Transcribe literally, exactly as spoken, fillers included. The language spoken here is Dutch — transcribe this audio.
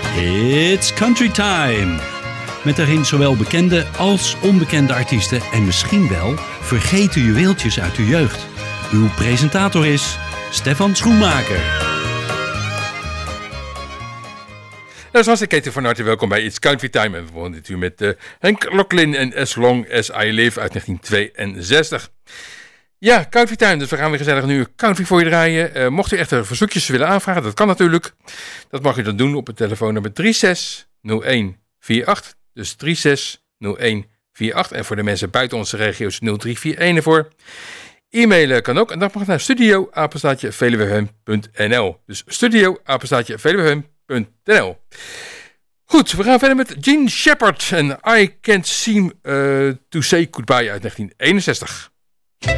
It's Country Time. Met daarin zowel bekende als onbekende artiesten en misschien wel vergeten juweeltjes uit uw jeugd. Uw presentator is Stefan Schoenmaker. Nou, zoals ik heet, van harte welkom bij It's Country Time. En we begonnen dit uur met uh, Hank Locklin en As Long As I Live uit negentien tweeënzestig. Ja, Country Time, dus we gaan weer gezellig nu country voor je draaien. Uh, mocht u echter verzoekjes willen aanvragen, dat kan natuurlijk. Dat mag u dan doen op het telefoonnummer drie zes nul een vier acht. Dus drie zes nul een vier acht. En voor de mensen buiten onze regio's nul drie vier een ervoor. E-mailen kan ook en dat mag naar studio apenstaartje veluwehem punt n l. Dus studio apenstaartje veluwehem punt n l. Goed, we gaan verder met Gene Shepard en I Can't Seem uh, to Say Goodbye uit negentien eenenzestig.